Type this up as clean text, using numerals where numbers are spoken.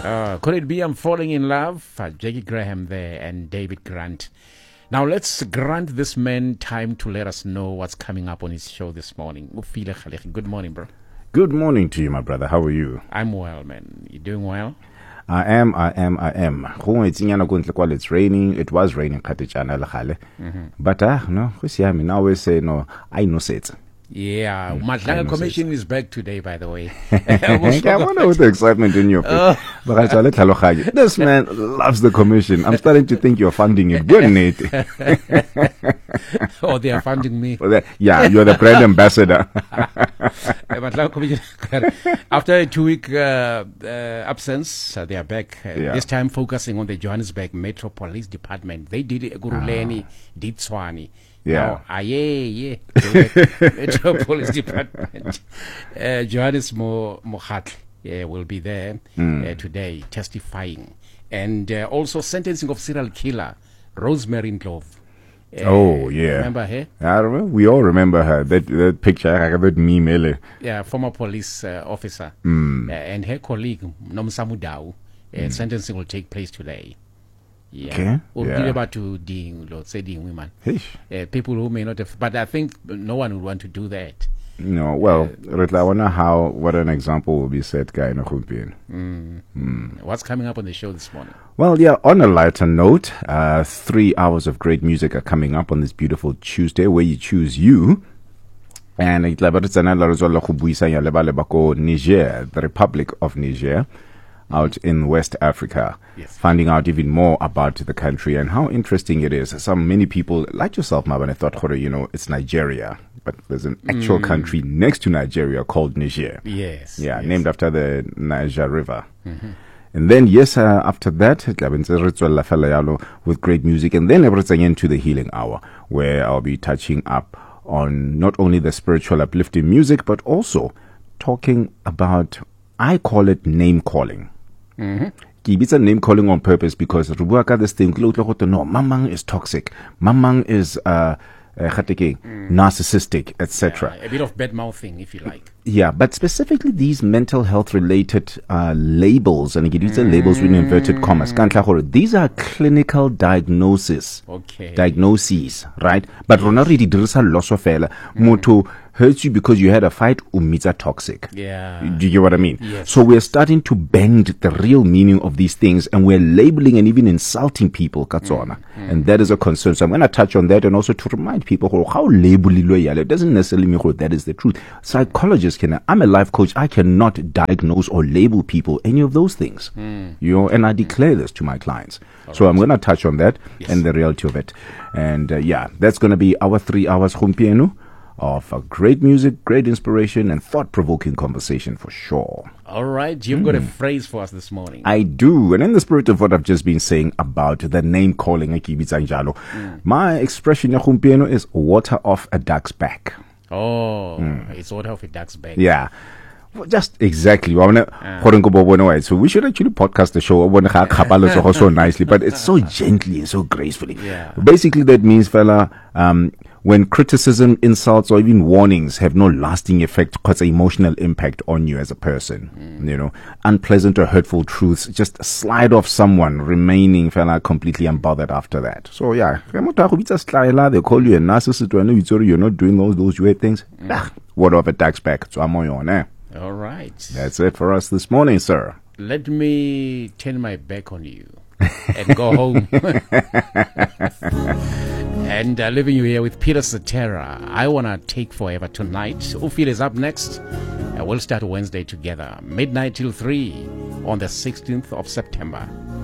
Could it be I'm Falling in Love? Jackie Graham there and David Grant. Now let's grant this man time to let us know what's coming up on his show this morning. Good morning, bro. Good morning to you, my brother. How are you? I'm well, man. You doing well? I am. It's raining. It was raining. But no, I always say no. I know it. Yeah, Madlanga Commission is back today, by the way. I wonder what the excitement in your face. This man loves the commission. I'm starting to think you're funding it. Good, Nate. Oh, they are funding me. Yeah, you're the brand ambassador. Madlanga Commission, after a 2-week absence, they are back. This time focusing on the Johannesburg Metro Police Department. They did Guruleni, did Swani. Yeah. Metro Police Department. Johannes Mohatl will be there today testifying. And also sentencing of serial killer Rosemary Ndlovu. Oh, yeah. Remember her? I remember. We all remember her. That picture, that meme. Yeah, former police officer. And her colleague, Nomsamu Dau. Sentencing will take place today. Yeah. Okay. We'll about to say women. People who may not have, but I think no one would want to do that. No, well, I wonder what an example will be set, guy. What's coming up on the show this morning? Well, yeah, on a lighter note, 3 hours of great music are coming up on this beautiful Tuesday where you choose you. And Niger, the Republic of Niger, out in West Africa, finding out even more about the country and how interesting it is. Many people, like yourself, Marvin, thought, it's Nigeria, but there's an actual country next to Nigeria called Niger. Yes. Named after the Niger River. And then, after that, with great music, and then everything into the healing hour, where I'll be touching up on not only the spiritual uplifting music, but also talking about, I call it name calling. It's a name calling on purpose because this thing, no, Mamang is toxic. Mamang is narcissistic, etc. A bit of bad mouthing, if you like. Yeah, but specifically these mental health related labels, and these are labels in inverted commas. These are clinical diagnoses. Diagnoses, right? But Ronari Drisa Losofela Moto hurts you because you had a fight, umita toxic. Yeah. Do you get what I mean? Yes. So we're starting to bend the real meaning of these things, and we're labeling and even insulting people, Katsona. And that is a concern. So I'm going to touch on that and also to remind people how labeling it doesn't necessarily mean that is the truth. Psychologists I'm a life coach. I cannot diagnose or label people any of those things. And I declare this to my clients. So I'm going to touch on that and the reality of it. And that's going to be our 3 hours of great music, great inspiration, and thought-provoking conversation for sure. All right, you've got a phrase for us this morning. I do, and in the spirit of what I've just been saying about the name calling, my expression is water off a duck's back. Oh, it's water off a duck's back. Yeah. Well, just exactly. So we should actually podcast the show so nicely, but it's so gently and so gracefully. Yeah. Basically, that means, fella, when criticism, insults, or even warnings have no lasting effect, cause an emotional impact on you as a person, unpleasant or hurtful truths just slide off someone, remaining, fella, completely unbothered after that. So yeah, they call you a narcissist, you're not doing all those weird things. What of a tax back? So I'm on there. All right. That's it for us this morning, sir. Let me turn my back on you and go home. And leaving you here with Peter Cetera. I Want to Take Forever Tonight. Ufil is up next. We'll start Wednesday together, midnight till 3 on the 16th of September.